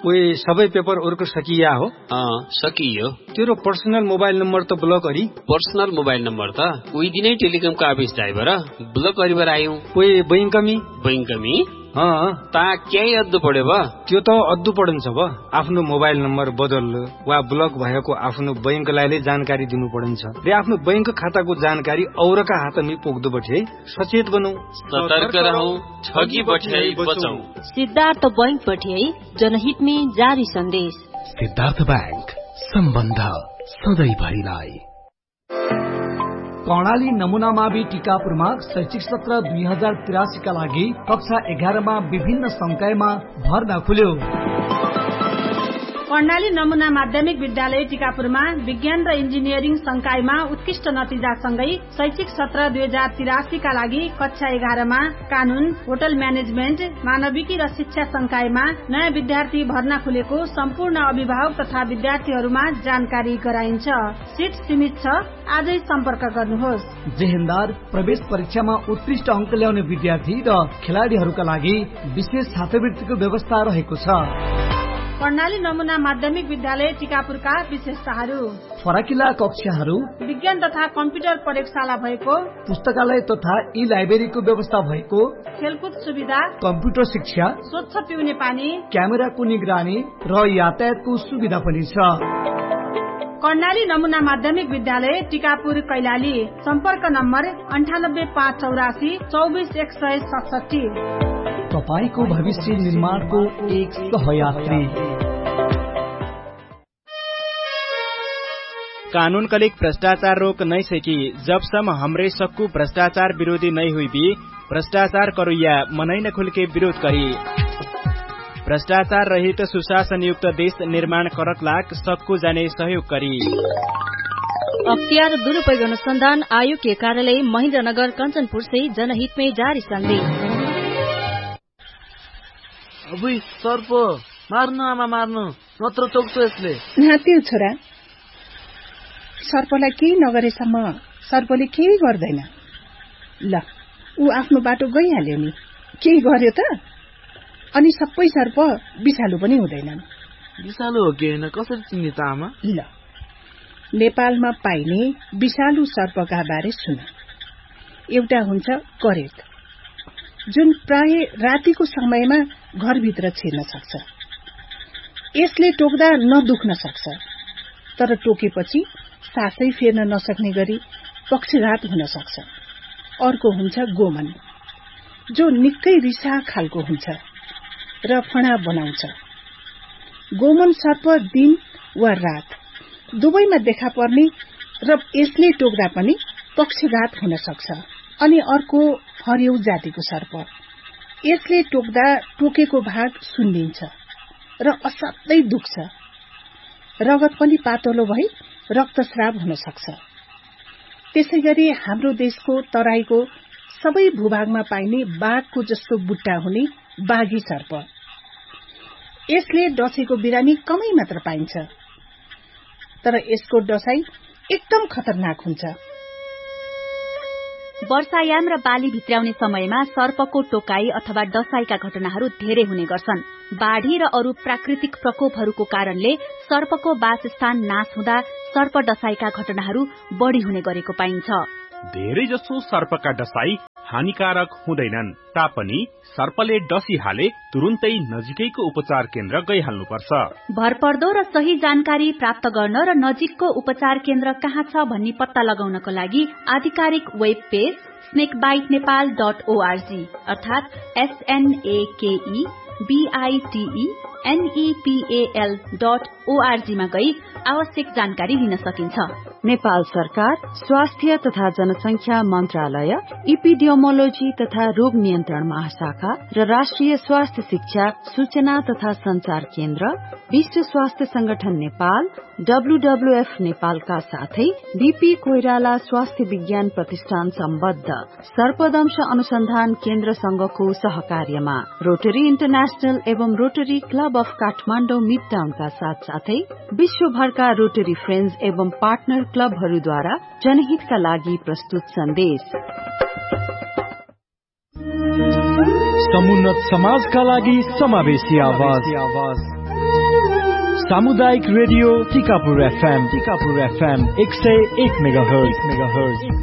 ओए सबै पेपर ओरको सकिया हो? सकियो। तेरो पर्सनल मोबाइल नम्बर त ब्लक गरी? पर्सनल मोबाइल नम्बर त उही दिनै टेलिकमको अफिस ड्राइभर ब्लक गरिबर आयौ। ओए बैंकमी? बैंकमी? ता केही अद्दु पर्यो ब? त्यो त अद्दु पर्छ ब। आफ्नो मोबाइल नम्बर बदल वा ब्लक भएको आफ्नो बैंकलाई जानकारी दिनु पर्छ रे। आफ्नो बैंक खाताको जानकारी औरका हातमा पुग्दो बठे सचेत बनौ, सतर्क रहौ, ठगी बठे बचौ। सिद्धार्थ बैंक बठे जनहित में जारी संदेश। सिद्धार्थ बैंक, सम्बन्ध सधैँभरिलाई। कर्णाली नमुना मावि टिकापुरमा शैक्षिक सत्र 2083 का लागि कक्षा 11 मा विभिन्न संकायमा भर्ना खुल्यो। कर्णाली नमुना माध्यमिक विद्यालय टिकापुरमा विज्ञान र इन्जिनियरिङ संकायमा उत्कृष्ट नतिजासँगै शैक्षिक सत्र 2083 का लागि कक्षा 11 मा कानून, होटल म्यानेजमेन्ट, मानविकी र शिक्षा संकायमा नयाँ विद्यार्थी भर्ना खुलेको सम्पूर्ण अभिभावक तथा विद्यार्थीहरूमा जानकारी गराइन्छ। सिट सीमित छ, आजै सम्पर्क गर्नुहोस्। जेहेन्दार प्रवेश परीक्षामा उत्कृष्ट अंक ल्याउने विद्यार्थी र खेलाडीहरूका लागि विशेष छात्रवृत्तिको व्यवस्था रहेको छ। कर्णाली नमुना माध्यमिक विद्यालय टिकापुरका विशेषताहरू: फराकिला कक्षाहरू, विज्ञान तथा कम्प्युटर प्रयोगशाला भएको, पुस्तकालय तथा ई लाइब्रेरीको व्यवस्था भएको, खेलकुद सुविधा, कम्प्युटर शिक्षा, स्वच्छ पिउने पानी, क्यामेराको निगरानी र यातायातको सुविधा पनि छ। कर्णाली नमुना माध्यमिक विद्यालय टिकापुर कैलाली। सम्पर्क नम्बर 98584 24167। तपाईको भविष्य निर्माणको एक सहयात्री। कानून कलिक भ्रष्टाचार रोक नहीं सकी जब सम हमरे सबको भ्रष्टाचार विरोधी नहीं हुई भी भ्रष्टाचार करुया मनै न खुल के विरोध करी। भ्रष्टाचार रहित सुशासन युक्त देश निर्माण करक लाग सबको जाने सहयोग करी। अख्तियार दुरुपयोग अनुसंधान आयोग के कार्यालय महेन्द्रनगर कंचनपुर से जनहित में जारी संदेश। अबुई सर्प मार्नु आमा मार्नु नत्र चोक्छु यसले। नात्यो छोरा, सर्पलाई केही नगरेसम्म सर्पले केही गर्दैन। ल ऊ आफ्नो बाटो गइहाल्यो नि, केही गर्यो त? अनि सबै सर्प विषालु पनि हुँदैनन्। विषालु हो कि होइन कसरी चिन्ने त आमा? ल नेपालमा पाइने विषालु सर्पका बारे सुन। एउटा हुन्छ करेत, जुन प्राय रातिको समयमा घरभित्र छिर्न सक्छ। यसले टोक्दा नदुख्न सक्छ, तर टोकेपछि सासै फेर्न नसक्ने गरी पक्षघात हुन सक्छ। अर्को हुन्छ गोमन, जो निकै रिसा खालको हुन्छ र फणा बनाउँछ। गोमन सर्प दिन वा रात दुवैमा देखा पर्ने र यसले टोक्दा पनि पक्षघात हुन सक्छ। अनि अर्को हरियो जातिको सर्प, यसले टोक्दा टोकेको भाग सुन्निन्छ र असाध्यै दुख्छ। रगत पनि पातलो भई रक्तस्राव हुन सक्छ। त्यसैगरी हाम्रो देशको तराईको सबै भूभागमा पाइने बाघको जस्तो बुट्टा हुने बाघी सर्प, यसले डसेको बिरामी कमै मात्र पाइन्छ, तर यसको डसाई एकदम खतरनाक हुन्छ। वर्षायाम र बाली भित्र्याउने समयमा सर्पको टोकाई अथवा डसाईका घटनाहरू धेरै हुने गर्छन्। बाढ़ी र अरू प्राकृतिक प्रकोपहरूको कारणले सर्पको वासस्थान नाश हुँदा सर्प डसाईका घटनाहरू बढ़ी हुने गरेको पाइन्छ। धेरै जसो सर्पका डसाई हानिकारक हुँदैनन् तापनि सर्पले डसिहाले तुरुन्तै नजिकैको उपचार केन्द्र गइहाल्नुपर्छ। भरपर्दो र सही जानकारी प्राप्त गर्न र नजिकको उपचार केन्द्र कहाँ छ भन्ने पत्ता लगाउनको लागि आधिकारिक वेब पेज snakebitenepal.org अर्थात SNAKEBITENEPAL.org मा गई आवश्यक जानकारी लिन सकिन्छ। नेपाल सरकार, स्वास्थ्य तथा जनसंख्या मन्त्रालय, इपिडियोमोलोजी तथा रोग नियन्त्रण महाशाखा र राष्ट्रिय स्वास्थ्य शिक्षा सूचना तथा संचार केन्द्र, विश्व स्वास्थ्य संगठन नेपाल, WWF नेपालका साथै बीपी कोइराला स्वास्थ्य विज्ञान प्रतिष्ठान सम्बद्ध सर्पदंश अनुसन्धान केन्द्र संघको सहकार्यमा रोटरी इन्टरनेशनल एवं rotary club of Kathmandu mid टाउनका साथसाथै विश्वभरका रोटरी फ्रेन्ड्स एवं पार्टनर क्लबहरूद्वारा जनहितका लागि प्रस्तुत सन्देश। समुन्नत समाजका लागि समावेशी आवाज। सामुदायिक रेडियो टिकापुर FM 101 मेगाहर्ज